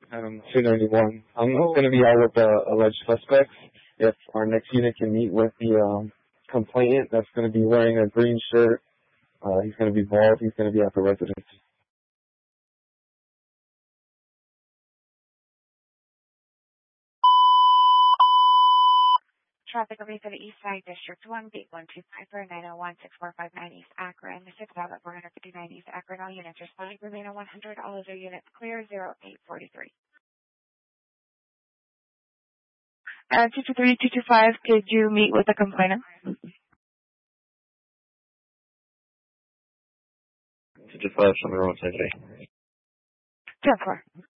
291. I'm going to be out with the alleged suspects. If our next unit can meet with the complainant, that's going to be wearing a green shirt. He's going to be bald. He's going to be at the residence. Traffic will be for the East Side District 1, Gate 125 for 901-6459 East Akron, 6,459 East Akron. All units responding remain on 100. All other units clear. 0843. 223-225, could you meet with the complainant? 225, somewhere on 10J. 10-4.